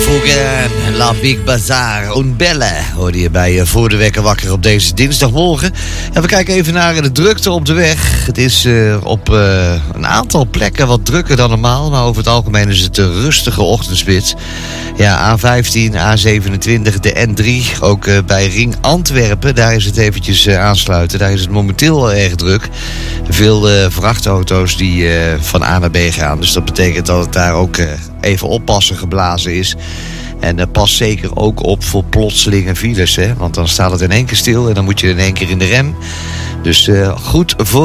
La Big Bazaar, Un Belle, hoorde je bij Voor de Wekker Wakker op deze dinsdagmorgen. En we kijken even naar de drukte op de weg. Het is op een aantal plekken wat drukker dan normaal, maar over het algemeen is het een rustige ochtendspits. Ja, A15, A27, de N3, ook bij Ring Antwerpen, daar is het eventjes aansluiten. Daar is het momenteel erg druk. Veel vrachtauto's die van A naar B gaan, dus dat betekent dat het daar ook even oppassen geblazen is. En pas zeker ook op voor plotselinge files, hè? Want dan staat het in één keer stil en dan moet je in één keer in de rem. Dus goed voor